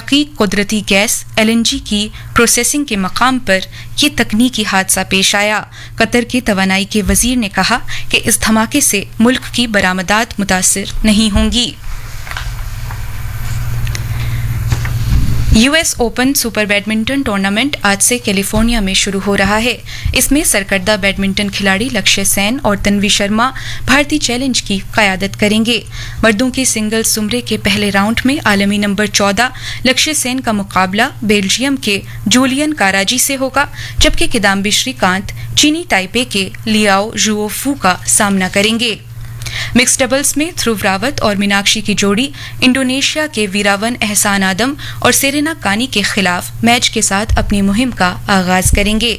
तहकीक कुदरती gas LNG की प्रोसेसिंग के मकाम पर ये तकनीकी हादसा पेश आया। कतर के तवानाई के वजीर ने कहा कि इस धमाके से मुल्क की बरामदात मुतासिर नहीं होंगी। US open super badminton tournament आज से कैलिफोर्निया में शुरू हो रहा है। इसमें सरकर्दा बैडमिंटन खिलाड़ी लक्ष्य सेन और तन्वी शर्मा भारतीय चैलेंज की क़यादत करेंगे। मर्दों के सिंगल्स जुमरे के पहले राउंड में आलमी नंबर 14 लक्ष्य सेन का मुकाबला बेल्जियम के जूलियन काराजी से होगा, जबकि किदाम्बी श्रीकांत चीनी ताइपे के लियाओ जुओफू का सामना करेंगे। मिक्स डबल्स में ध्रुव रावत और मीनाक्षी की जोड़ी इंडोनेशिया के वीरावन एहसान आदम और सेरेना कानी के खिलाफ मैच के साथ अपनी मुहिम का आगाज करेंगे।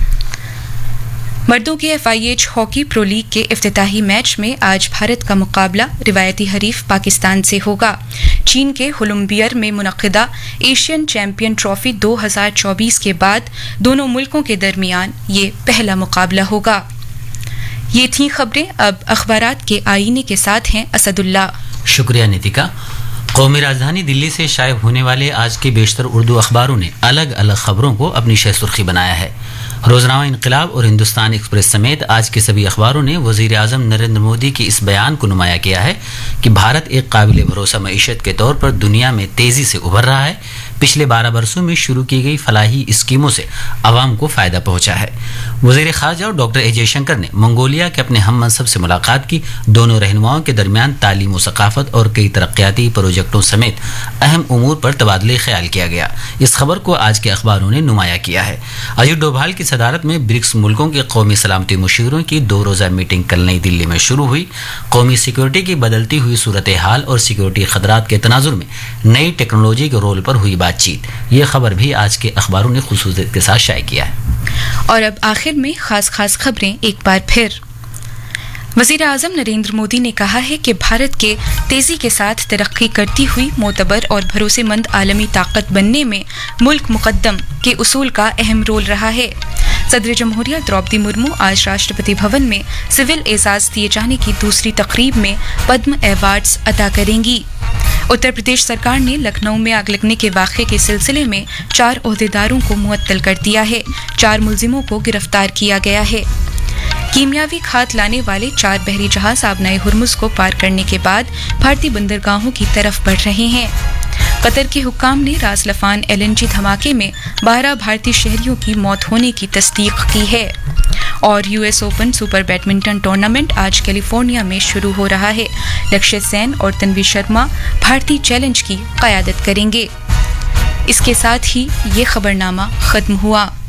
मर्दों के FIH हॉकी प्रो लीग के इफ्तिताही मैच में आज भारत का मुकाबला रिवायती हरीफ पाकिस्तान से होगा। चीन के हुलुम्बियर में मुनक्किदा एशियन चैंपियन ट्रॉफी 2024 के बाद दोनों मुल्कों के दरमियान ये पहला मुकाबला होगा। ये थी खबरें। अब अखबारात के आईने के साथ हैं असदुल्ला। शुक्रिया नितिका। कौमी राजधानी दिल्ली से शाये होने वाले आज के बेशतर उर्दू अखबारों ने अलग अलग खबरों को अपनी शह सुर्खी बनाया है। रोजनामा इनकलाब और हिंदुस्तान एक्सप्रेस समेत आज के सभी अखबारों ने वजीर आजम नरेंद्र मोदी के इस बयान को नुमाया किया है कि भारत एक काबिल भरोसा मईशत के तौर पर दुनिया में तेजी से उभर रहा है। पिछले 12 वर्षों में शुरू की गई फलाही स्कीमों से आवाम को फायदा पहुंचा है। वजीर खारजा और डॉक्टर जयशंकर ने मंगोलिया के अपने हम मनसब से मुलाकात की। दोनों रहनुमाओं के दरमियान तालीम व सकाफत और कई तरक्याती प्रोजेक्टों समेत अहम उमूर पर तबादले ख्याल किया गया। इस खबर को आज के अखबारों ने नुमाया किया है। अजीत डोभाल की सदारत में ब्रिक्स मुल्कों के कौमी सलामती मुशीरों की 2 रोज़ा मीटिंग कल नई दिल्ली में शुरू हुई। कौमी सिक्योरिटी की बदलती हुई सूरत हाल और सिक्योरिटी खतरात के तनाजुर में नई टेक्नोलॉजी के रोल पर हुई बातचीत। ये खबर भी आज के अखबारों ने खुसूसियत के साथ शाये किया है। और अब आखिर में खास खबरें एक बार फिर। वज़ीर आज़म नरेंद्र मोदी ने कहा है कि भारत के तेजी के साथ तरक्की करती हुई मोतबर और भरोसेमंद आलमी ताकत बनने में मुल्क मुकद्दम के उसूल का अहम रोल रहा है। सदर जमहूरिया द्रौपदी मुर्मू आज राष्ट्रपति भवन में सिविल एजाज दिए जाने की दूसरी तकरीब में पद्म अवार्ड्स अता करेंगी। उत्तर प्रदेश सरकार ने लखनऊ में आग लगने के वाक़े के सिलसिले में 4 ओहदेदारों को मुअत्तल कर दिया है। 4 मुलजिमों को गिरफ्तार किया गया है। कीमियावी खाद लाने वाले 4 बहरी जहाज आबनाए हुर्मुज को पार करने के बाद भारतीय बंदरगाहों की तरफ बढ़ रहे हैं। कतर के हुक्काम ने रास लफान LNG धमाके में 12 भारतीय शहरियों की मौत होने की तस्दीक की है। और US open super badminton tournament आज कैलिफोर्निया में शुरू हो रहा है। लक्ष्य सेन और तन्वी शर्मा भारतीय चैलेंज की क़यादत करेंगे। इसके साथ ही ये खबरनामा खत्म हुआ।